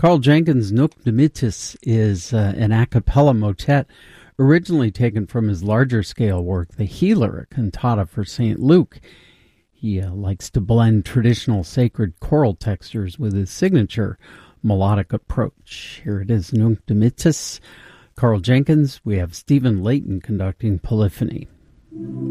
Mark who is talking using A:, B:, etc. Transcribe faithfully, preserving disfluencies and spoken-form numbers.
A: Carl Jenkins' Nunc Dimittis is uh, an a cappella motet originally taken from his larger-scale work, The Healer, a cantata for Saint Luke. He uh, likes to blend traditional sacred choral textures with his signature melodic approach. Here it is, Nunc Dimittis. Carl Jenkins. We have Stephen Layton conducting Polyphony.